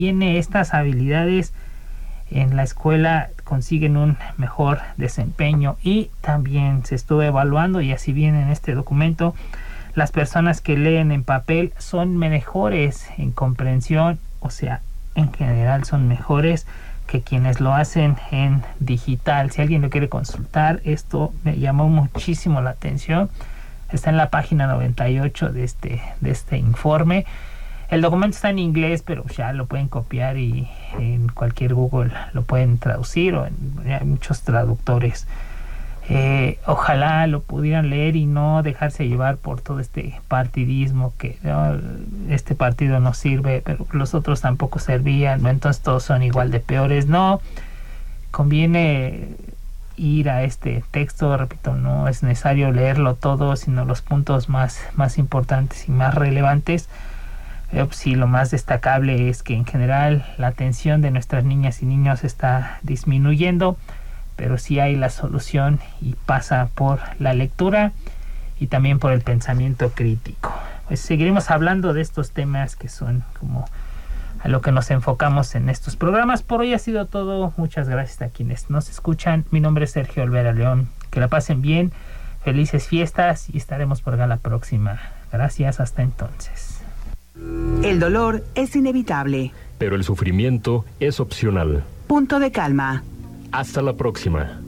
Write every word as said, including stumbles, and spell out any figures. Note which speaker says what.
Speaker 1: tiene estas habilidades en la escuela consiguen un mejor desempeño. Y también se estuvo evaluando, y así viene en este documento, las personas que leen en papel son mejores en comprensión, o sea, en general son mejores que quienes lo hacen en digital. Si alguien lo quiere consultar, esto me llamó muchísimo la atención. Está en la página noventa y ocho de este, de este informe. El documento está en inglés, pero ya lo pueden copiar y en cualquier Google lo pueden traducir, o en, hay muchos traductores. Eh, ojalá lo pudieran leer y no dejarse llevar por todo este partidismo, que oh, este partido no sirve, pero los otros tampoco servían, ¿no? Entonces todos son igual de peores. No, conviene ir a este texto, repito, no es necesario leerlo todo, sino los puntos más, más importantes y más relevantes. Eh, sí, lo más destacable es que en general la atención de nuestras niñas y niños está disminuyendo, pero sí hay la solución y pasa por la lectura y también por el pensamiento crítico. Pues seguiremos hablando de estos temas que son como a lo que nos enfocamos en estos programas. Por hoy ha sido todo. Muchas gracias a quienes nos escuchan. Mi nombre es Sergio Olvera León. Que la pasen bien, felices fiestas y estaremos por acá la próxima. Gracias, hasta entonces.
Speaker 2: El dolor es inevitable,
Speaker 3: pero el sufrimiento es opcional.
Speaker 2: Punto de calma.
Speaker 3: Hasta la próxima.